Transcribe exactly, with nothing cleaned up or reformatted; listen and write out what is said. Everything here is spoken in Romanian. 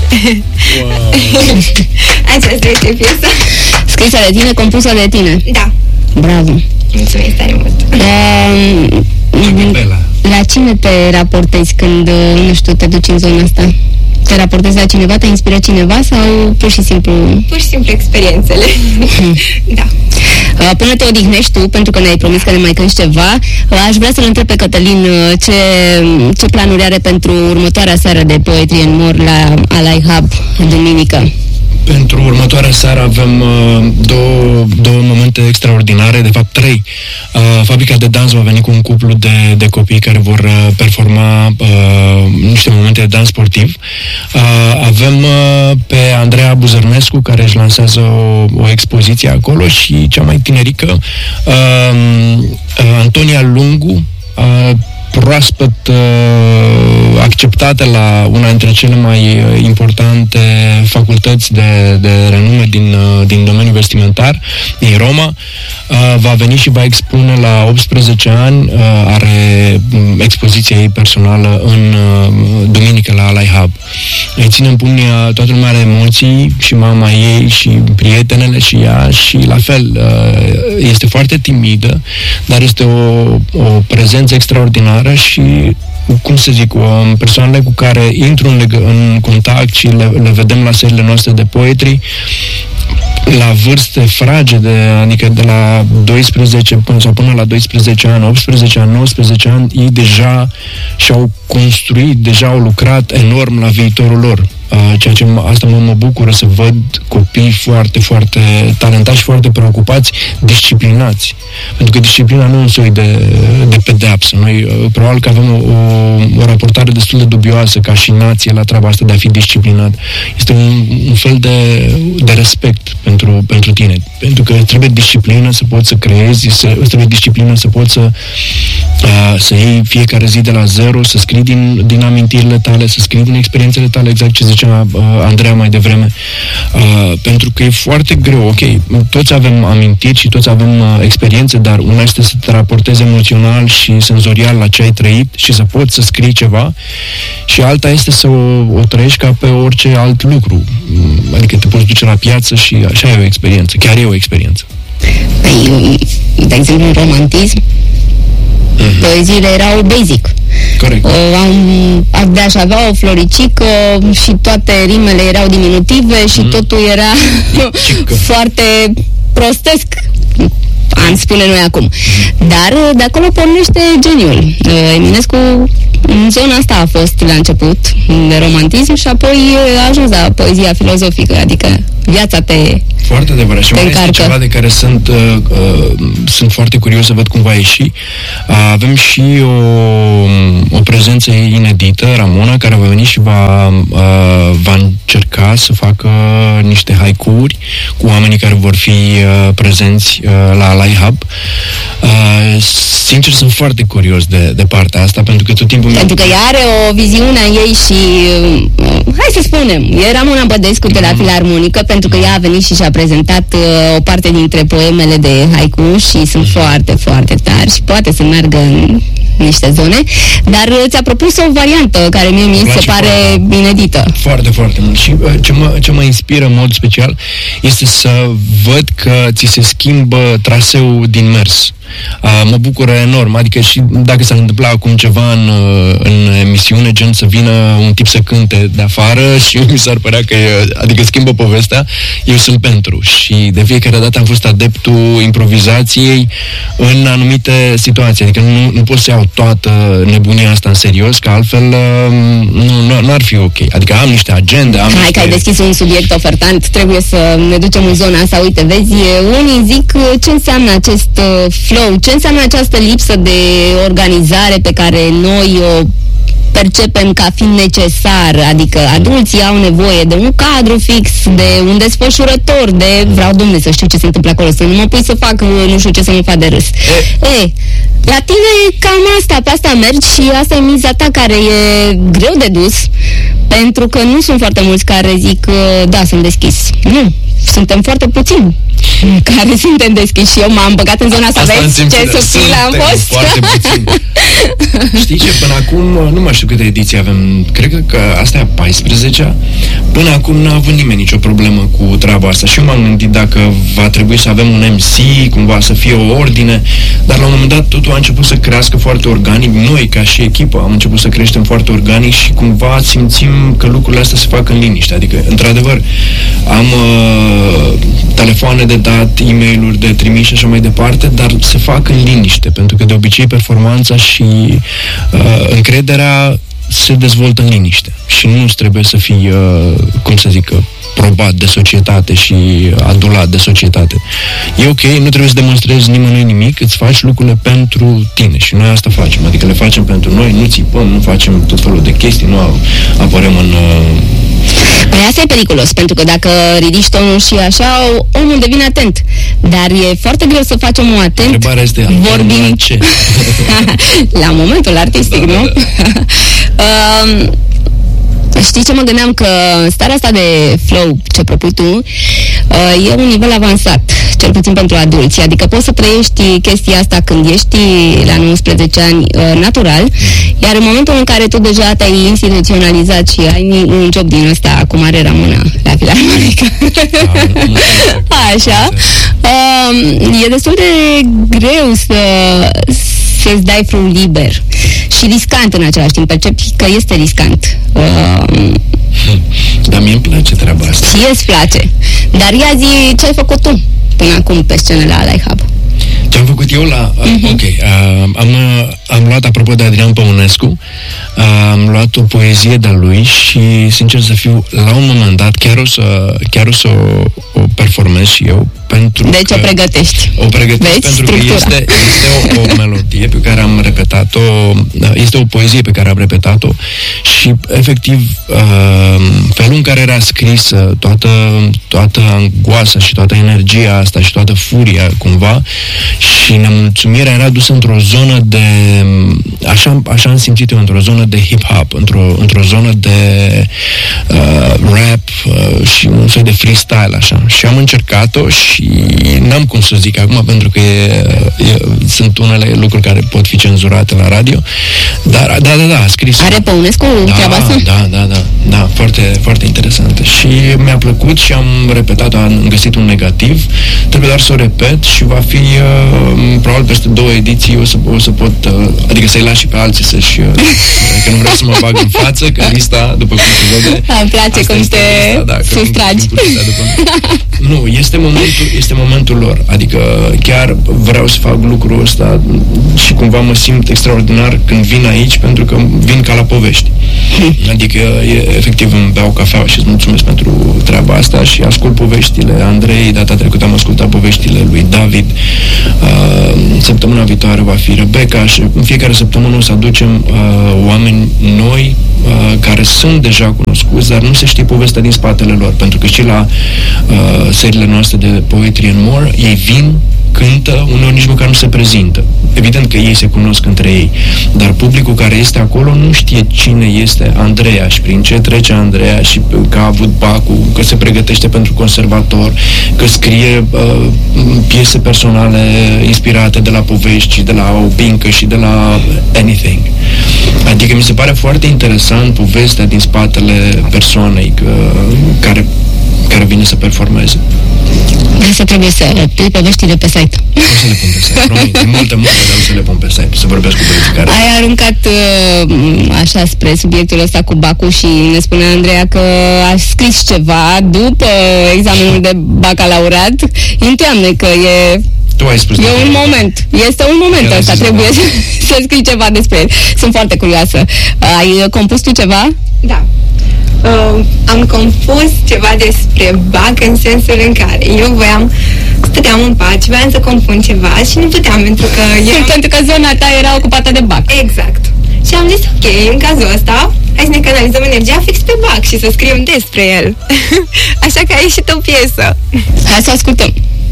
Wow. Aceasta este piesa. Scrisă de tine, compusă de tine. Da. Bravo. Mulțumesc tare mult. Uh, la cine te raportezi când, nu știu, te duci în zona asta? Te raportezi la cineva, te inspiră cineva sau pur și simplu... Pur și simplu experiențele. Da. Până te odihnești tu, pentru că ne-ai promis că ne mai cânti ceva, aș vrea să-l întreb pe Cătălin ce, ce planuri are pentru următoarea seară de Poetry and More la Ally Hub, duminică. Pentru următoarea seară avem uh, două, două momente extraordinare, de fapt trei. Uh, Fabrica de Dans va veni cu un cuplu de, de copii care vor uh, performa uh, niște momente de dans sportiv. Uh, avem uh, pe Andreea Buzărnescu, care își lansează o, o expoziție acolo, și cea mai tinerică, uh, uh, Antonia Lungu, uh, proaspăt uh, acceptată la una dintre cele mai uh, importante facultăți de, de renume din, uh, din domeniul vestimentar, din Roma. Uh, va veni și va expune la optsprezece ani, uh, are um, expoziția ei personală în uh, duminică la Ally Hub. Îi ținem pumnii, toată lumea are emoții, și mama ei, și prietenele, și ea, și la fel, uh, este foarte timidă, dar este o, o prezență extraordinară și, cum să zic, persoanele cu care intru în, leg- în contact și le, le vedem la seriile noastre de poetry la vârste fragede, adică de la doisprezece până, sau până la doisprezece ani, optsprezece ani, nouăsprezece ani, ei deja și-au construit, deja au lucrat enorm la viitorul lor. Uh, ceea ce m- asta mă, mă bucură să văd copii foarte, foarte talentați și foarte preocupați, disciplinați. Pentru că disciplina nu e un soi de, de pedeapsă. Noi uh, probabil că avem o, o, o raportare destul de dubioasă ca și nație la treaba asta de a fi disciplinat. Este un, un fel de, de respect pentru, pentru tine. Pentru că trebuie disciplină să poți să creezi, să, trebuie disciplină să poți să, uh, să iei fiecare zi de la zero, să scrii din, din amintirile tale, să scrii din experiențele tale, exact ce zicea uh, Andreea mai devreme. Uh, pentru că e foarte greu, ok, toți avem amintiri și toți avem uh, experiențe, dar una este să te raportezi emoțional și senzorial la ce ai trăit și să poți să scrii ceva, și alta este să o, o trăiești ca pe orice alt lucru. Adică te poți duce la piață și așa e o experiență, chiar e o experiență. Păi, de exemplu, în romantism, uh-huh. poeziile erau basic. Corect. Am, de-aș avea o floricică și toate rimele erau diminutive și mm. totul era foarte prostesc, am spune noi acum. Dar de acolo pornește geniul. Eminescu în zona asta a fost la început de romantism și apoi a ajuns la poezia filozofică, adică viața te Foarte adevărat. Și mai este ceva de care sunt, uh, uh, sunt foarte curios să văd cum va ieși. Uh, avem și o, o prezență inedită, Ramona, care va veni și va, uh, va încerca să facă niște haiku-uri cu oamenii care vor fi uh, prezenți uh, la Ally Hub. Uh, sincer, sunt foarte curios de, de partea asta, pentru că tot timpul... Pentru că ea are o viziune a ei și, uh, hai să spunem, e Ramona Bădescu de la Filarmonică, pentru că ea a venit și și-a prezentat uh, o parte dintre poemele de haiku și sunt foarte, foarte tari și poate să meargă în niște zone, dar uh, ți-a propus o variantă care mie mi se pare foarte inedită. Foarte, foarte mult. Și uh, ce, mă, ce mă inspiră în mod special este să văd că ți se schimbă traseul din mers. Uh, mă bucură enorm, adică și dacă s-ar întâmpla acum ceva în, în emisiune, gen să vină un tip să cânte de afară și mi s-ar părea că e, adică schimbă povestea, eu sunt pentru. Și de fiecare dată am fost adeptul improvizației în anumite situații, adică nu, nu pot să iau toată nebunia asta în serios, că altfel nu, nu, nu ar fi ok. Adică am niște agende, am Hai niște... că ai deschis un subiect ofertant, trebuie să ne ducem în zona asta. Uite, vezi, unii zic ce înseamnă acest flow, ce înseamnă această lipsă de organizare pe care noi o percepem ca fiind necesar, adică adulții au nevoie de un cadru fix, de un desfășurător, de vreau, Dom'le, să știu ce se întâmplă acolo, să nu mă pui să fac nu știu ce să nu fac de râs. E, e la tine cam asta, pe asta mergi și asta e miza ta care e greu de dus. Pentru că nu sunt foarte mulți care zic, da, sunt deschis. Nu, suntem foarte puțini care suntem deschiși. Și eu m-am băgat în zona asta, vezi ce subtil am fost. Foarte puțin. Știi ce, până acum, nu mai știu câte ediții avem, cred că asta e a paisprezecea, până acum n-a avut nimeni nicio problemă cu treaba asta și eu m-am gândit dacă va trebui să avem un M C, cumva să fie o ordine, dar la un moment dat totul a început să crească foarte organic, noi ca și echipă am început să creștem foarte organic și cumva simțim că lucrurile astea se fac în liniște, adică într-adevăr am uh, telefoane de dat, e-mail-uri de trimis și așa mai departe, dar se fac în liniște, pentru că de obicei performanța și uh, încrederea se dezvoltă în liniște și nu trebuie să fii, uh, cum să zic, probat de societate și adulat de societate. E ok, nu trebuie să demonstrezi nimănui nimic, îți faci lucrurile pentru tine și noi asta facem, adică le facem pentru noi, nu țipăm, nu facem tot felul de chestii, nu apărăm în... Uh, Păi asta e periculos, pentru că dacă ridici tonul și așa, omul devine atent. Dar e foarte greu să facem un atent. Întrebarea este, vorbim la ce? La momentul artistic, da, nu? Da, da. um, Știi ce mă gândeam? Că starea asta de flow, ce propui tu, uh, e un nivel avansat, cel puțin pentru adulți. Adică poți să trăiești chestia asta când ești la nouăsprezece ani uh, natural, iar în momentul în care tu deja te-ai instituționalizat și ai un job din ăsta, cum are Ramona la Filarmonică, așa, uh, e destul de greu să... să-ți dai frul liber și riscant în același timp, percepi că este riscant. Uh, Dar mie îmi place treaba asta. Și îți place. Dar ia zi ce ai făcut tu până acum pe scenă la Live Hub. Ce am făcut eu la... Uh, uh-huh. Ok. Uh, am, am luat, apropo de Adrian Păunescu, uh, am luat o poezie de-a lui și, sincer să fiu, la un moment dat, chiar o să, chiar o, să o, o performez și eu, pentru deci că... o pregătești. O pregătesc. Vezi? Pentru structura. Că este, este o, o melodie pe care am repetat-o, este o poezie pe care am repetat-o și, efectiv, uh, felul în care era scrisă, toată, toată angoasa și toată energia asta și toată furia, cumva, și nemulțumirea era dusă într-o zonă de, așa, așa am simțit eu, într-o zonă de hip-hop, într-o, într-o zonă de uh, rap uh, și un fel de freestyle, așa. Și am încercat-o și n-am cum să zic acum, pentru că e, e, sunt unele lucruri care pot fi cenzurate la radio, dar da, da, da, a scris. Are Păunescu da, treaba asta? Da, da, da, da, foarte, foarte interesantă. Și mi-a plăcut și am repetat, am găsit un negativ, trebuie doar să o repet și va fi uh, probabil peste două ediții o să, o să pot, uh, adică să-i las și pe alții să-și, uh, că nu vreau să mă bag în față, că lista, după cum se vede, îmi place cum te lista, da, sustragi. Nu, este momentul, este momentul lor, adică chiar vreau să fac lucrul ăsta și cumva mă simt extraordinar când vin aici, pentru că vin ca la povești. Adică, e, efectiv, îmi beau cafea și îți mulțumesc pentru treaba asta și ascult poveștile Andrei, data trecută am ascultat poveștile lui David, uh, săptămâna viitoare va fi Rebecca și în fiecare săptămână o să aducem uh, oameni noi uh, care sunt deja cunoscuți, dar nu se știe povestea din spatele lor, pentru că și la uh, seriile noastre de Poetry and More, ei vin, cântă, uneori nici măcar nu se prezintă. Evident că ei se cunosc între ei, dar publicul care este acolo nu știe cine este Andreea și prin ce trece Andreea și că a avut bacul, că se pregătește pentru conservator, că scrie uh, piese personale inspirate de la povești și de la o pincă și de la anything. Adică mi se pare foarte interesant povestea din spatele persoanei că, care, care vine să performeze. Asta trebuie să pui poveștile pe site. O să le pun pe site, promit. E multă muncă, dar o să le pun pe site, să vorbesc cu băieții care... Ai aruncat așa spre subiectul ăsta cu bacul și ne spunea Andreea că a scris ceva după examenul de bacalaureat. Înseamnă că e... Tu ai spus. E un moment. Este un moment ăsta. Trebuie să, să scrii ceva despre el. Sunt foarte curioasă. Ai compus tu ceva? Da. Uh, am compus ceva despre bac în sensul în care eu voiam, stăteam în pat și voiam să compun ceva și nu puteam pentru că eram... pentru că zona ta era ocupată de bac. Exact. Și am zis, ok, în cazul ăsta, hai să ne canalizăm energia fix pe bac și să scriem despre el. Așa că a ieșit o piesă. Hai să ascultăm.